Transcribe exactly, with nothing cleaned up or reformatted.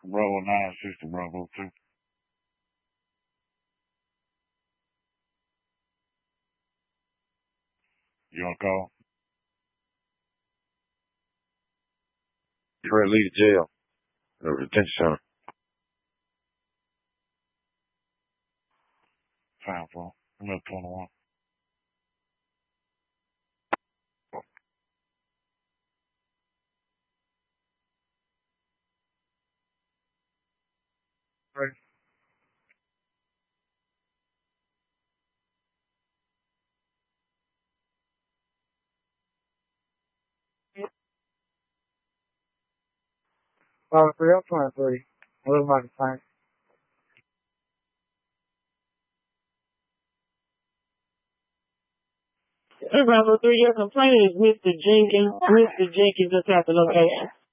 Bravo nine sixty Bravo two. You on call? You ready to leave the jail? Or detention center. Time for I'm at twenty-one. Right. Uh, three up twenty-three. A little more time. Bravo three, your complaint is Mister Jenkins. Mister Jenkins is at the location.